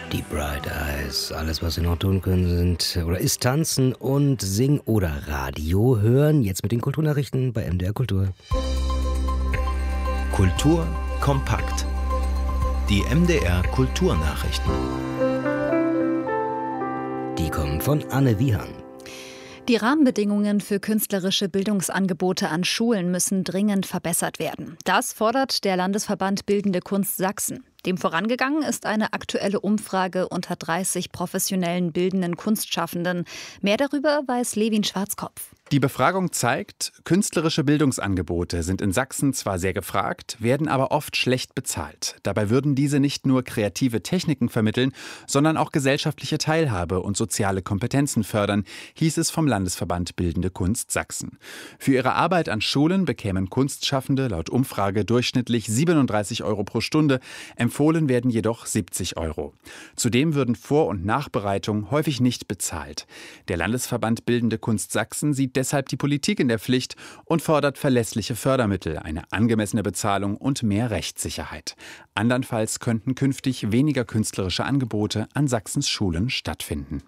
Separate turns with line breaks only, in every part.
Die Bright Eyes. Alles, was sie noch tun können, ist tanzen und Sing- oder Radio hören. Jetzt mit den Kulturnachrichten bei MDR Kultur.
Kultur kompakt. Die MDR Kulturnachrichten.
Die kommen von Anne Wiehan.
Die Rahmenbedingungen für künstlerische Bildungsangebote an Schulen müssen dringend verbessert werden. Das fordert der Landesverband Bildende Kunst Sachsen. Dem vorangegangen ist eine aktuelle Umfrage unter 30 professionellen bildenden Kunstschaffenden. Mehr darüber weiß Levin Schwarzkopf.
Die Befragung zeigt, künstlerische Bildungsangebote sind in Sachsen zwar sehr gefragt, werden aber oft schlecht bezahlt. Dabei würden diese nicht nur kreative Techniken vermitteln, sondern auch gesellschaftliche Teilhabe und soziale Kompetenzen fördern, hieß es vom Landesverband Bildende Kunst Sachsen. Für ihre Arbeit an Schulen bekämen Kunstschaffende laut Umfrage durchschnittlich 37 € pro Stunde, empfohlen werden jedoch 70 €. Zudem würden Vor- und Nachbereitung häufig nicht bezahlt. Der Landesverband Bildende Kunst Sachsen sieht deshalb die Politik in der Pflicht und fordert verlässliche Fördermittel, eine angemessene Bezahlung und mehr Rechtssicherheit. Andernfalls könnten künftig weniger künstlerische Angebote an Sachsens Schulen stattfinden.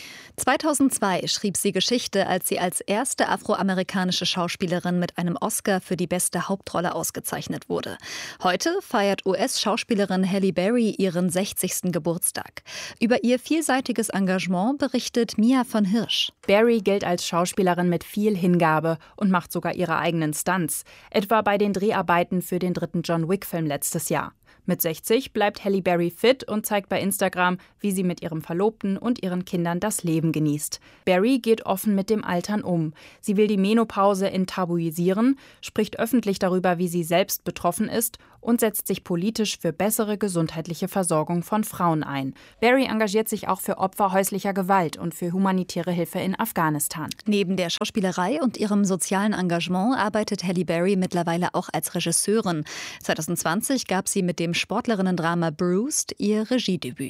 2002 schrieb sie Geschichte, als sie als erste afroamerikanische Schauspielerin mit einem Oscar für die beste Hauptrolle ausgezeichnet wurde. Heute feiert US-Schauspielerin Halle Berry ihren 60. Geburtstag. Über ihr vielseitiges Engagement berichtet Mia von Hirsch.
Berry gilt als Schauspielerin mit viel Hingabe und macht sogar ihre eigenen Stunts, etwa bei den Dreharbeiten für den 3. John Wick-Film letztes Jahr. Mit 60 bleibt Halle Berry fit und zeigt bei Instagram, wie sie mit ihrem Verlobten und ihren Kindern das Leben genießt. Berry geht offen mit dem Altern um. Sie will die Menopause enttabuisieren, spricht öffentlich darüber, wie sie selbst betroffen ist und setzt sich politisch für bessere gesundheitliche Versorgung von Frauen ein. Berry engagiert sich auch für Opfer häuslicher Gewalt und für humanitäre Hilfe in Afghanistan.
Neben der Schauspielerei und ihrem sozialen Engagement arbeitet Halle Berry mittlerweile auch als Regisseurin. 2020 gab sie mit dem Sportlerinnendrama Bruised ihr Regiedebüt.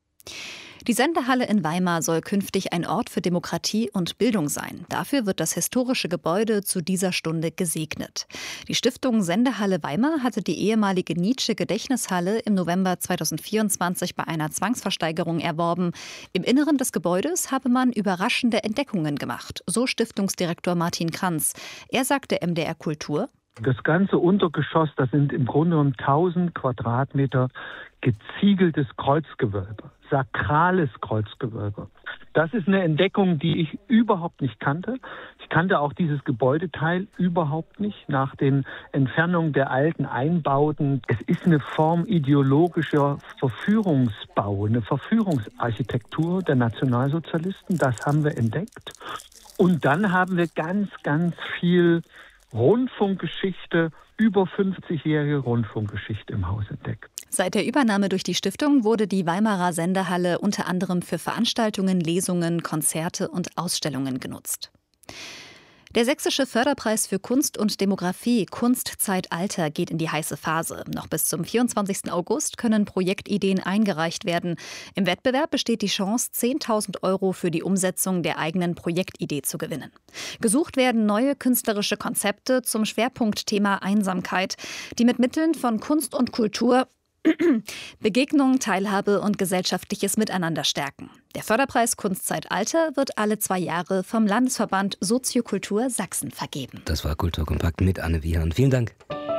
Die Sendehalle in Weimar soll künftig ein Ort für Demokratie und Bildung sein. Dafür wird das historische Gebäude zu dieser Stunde gesegnet. Die Stiftung Sendehalle Weimar hatte die ehemalige Nietzsche-Gedächtnishalle im November 2024 bei einer Zwangsversteigerung erworben. Im Inneren des Gebäudes habe man überraschende Entdeckungen gemacht, so Stiftungsdirektor Martin Kranz. Er sagte MDR Kultur:
Das ganze Untergeschoss, das sind im Grunde genommen 1000 Quadratmeter geziegeltes Kreuzgewölbe, sakrales Kreuzgewölbe. Das ist eine Entdeckung, die ich überhaupt nicht kannte. Ich kannte auch dieses Gebäudeteil überhaupt nicht nach den Entfernungen der alten Einbauten. Es ist eine Form ideologischer Verführungsbau, eine Verführungsarchitektur der Nationalsozialisten. Das haben wir entdeckt. Und dann haben wir ganz, ganz viel Rundfunkgeschichte, über 50-jährige Rundfunkgeschichte im Haus entdeckt.
Seit der Übernahme durch die Stiftung wurde die Weimarer Sendehalle unter anderem für Veranstaltungen, Lesungen, Konzerte und Ausstellungen genutzt. Der Sächsische Förderpreis für Kunst und Demografie Kunstzeitalter geht in die heiße Phase. Noch bis zum 24. August können Projektideen eingereicht werden. Im Wettbewerb besteht die Chance, 10.000 € für die Umsetzung der eigenen Projektidee zu gewinnen. Gesucht werden neue künstlerische Konzepte zum Schwerpunktthema Einsamkeit, die mit Mitteln von Kunst und Kultur Begegnung, Teilhabe und gesellschaftliches Miteinander stärken. Der Förderpreis Kunstzeitalter wird alle 2 Jahre vom Landesverband Soziokultur Sachsen vergeben.
Das war Kulturkompakt mit Anne Wiehan. Vielen Dank.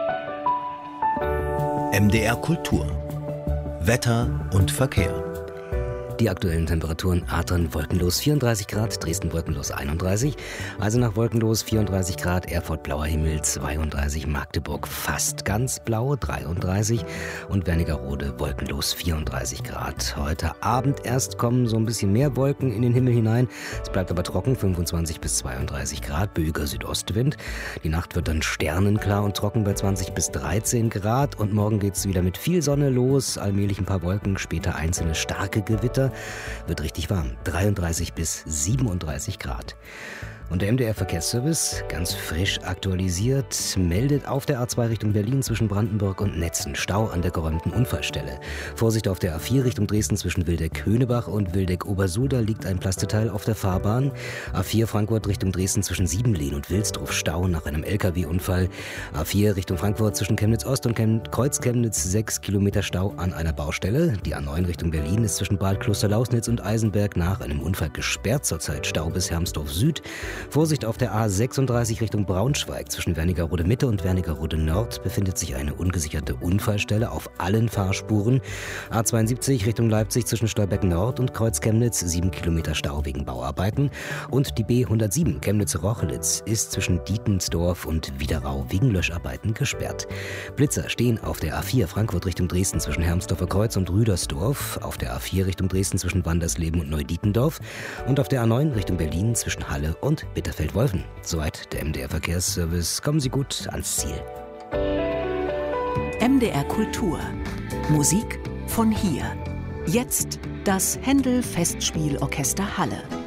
MDR Kultur. Wetter und Verkehr.
Die aktuellen Temperaturen: Adern wolkenlos 34 Grad, Dresden wolkenlos 31, Eisenach wolkenlos 34 Grad, Erfurt blauer Himmel 32, Magdeburg fast ganz blau 33 und Wernigerode wolkenlos 34 Grad. Heute Abend erst kommen so ein bisschen mehr Wolken in den Himmel hinein. Es bleibt aber trocken, 25 bis 32 Grad, böiger Südostwind. Die Nacht wird dann sternenklar und trocken bei 20 bis 13 Grad und morgen geht es wieder mit viel Sonne los, allmählich ein paar Wolken, später einzelne starke Gewitter. aber wird richtig warm. 33 bis 37 Grad. Und der MDR-Verkehrsservice, ganz frisch aktualisiert, meldet auf der A2 Richtung Berlin zwischen Brandenburg und Netzen Stau an der geräumten Unfallstelle. Vorsicht auf der A4 Richtung Dresden zwischen Wildeck-Höhnebach und Wildeck-Obersuhl, da liegt ein Plasteteil auf der Fahrbahn. A4 Frankfurt Richtung Dresden zwischen Siebenlehn und Wilsdruf Stau nach einem LKW-Unfall. A4 Richtung Frankfurt zwischen Chemnitz-Ost und Kreuz-Chemnitz 6 Kilometer Stau an einer Baustelle. Die A9 Richtung Berlin ist zwischen Bad Klosterlausnitz und Eisenberg nach einem Unfall gesperrt. Zurzeit Stau bis Hermsdorf Süd. Vorsicht auf der A36 Richtung Braunschweig. Zwischen Wernigerode Mitte und Wernigerode Nord befindet sich eine ungesicherte Unfallstelle auf allen Fahrspuren. A72 Richtung Leipzig zwischen Stolberg Nord und Kreuz Chemnitz 7 Kilometer Stau wegen Bauarbeiten. Und die B107 Chemnitz-Rochelitz ist zwischen Dietensdorf und Widerau wegen Löscharbeiten gesperrt. Blitzer stehen auf der A4 Frankfurt Richtung Dresden zwischen Hermsdorfer Kreuz und Rüdersdorf, auf der A4 Richtung Dresden zwischen Wandersleben und Neudietendorf und auf der A9 Richtung Berlin zwischen Halle und Bitterfeld-Wolfen. Soweit der MDR-Verkehrsservice. Kommen Sie gut ans Ziel.
MDR Kultur. Musik von hier. Jetzt das Händel Festspielorchester Halle.